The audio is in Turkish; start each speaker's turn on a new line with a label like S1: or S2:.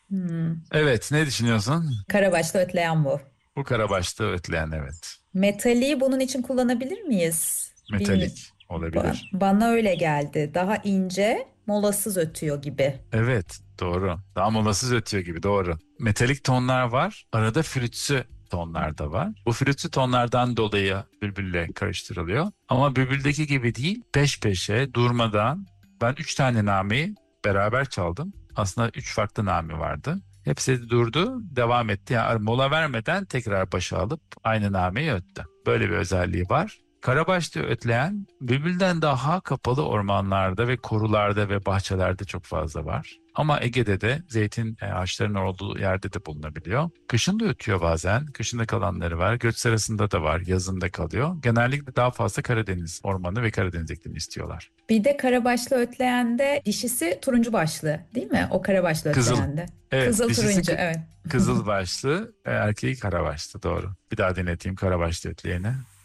S1: Evet, ne düşünüyorsun?
S2: Karabaşlı ötleyen bu.
S1: Bu karabaşta ötleyen, evet.
S2: Metali bunun için kullanabilir miyiz?
S1: Metalik olabilir.
S2: Bana öyle geldi. Daha ince, molasız ötüyor gibi.
S1: Evet, doğru. Daha molasız ötüyor gibi, doğru. Metalik tonlar var. Arada flütsü tonlar da var. Bu flütsü tonlardan dolayı bülbülle karıştırılıyor. Ama bülbüldeki gibi değil. Peş peşe durmadan ben 3 tane nameyi beraber çaldım. Aslında 3 farklı name vardı. Hepsi de durdu, devam etti. Yani mola vermeden tekrar başa alıp aynı nameyi öttü. Böyle bir özelliği var. Karabaşlı ötleyen bülbülden daha kapalı ormanlarda ve korularda ve bahçelerde çok fazla var. Ama Ege'de de zeytin ağaçlarının olduğu yerde de bulunabiliyor. Kışın da ötüyor bazen. Kışında kalanları var. Göç sırasında da var. Yazında kalıyor. Genellikle daha fazla Karadeniz ormanı ve Karadeniz iklimi istiyorlar.
S2: Bir de karabaşlı ötleyende dişisi turuncu başlı, değil mi? O karabaşlı
S1: Kızıl.
S2: ötleyende.
S1: Evet,
S2: Kızıl
S1: dişisi
S2: turuncu, evet.
S1: kızıl başlı, erkeği karabaşlı, doğru. Bir daha deneteyim karabaşlı ötleyeni.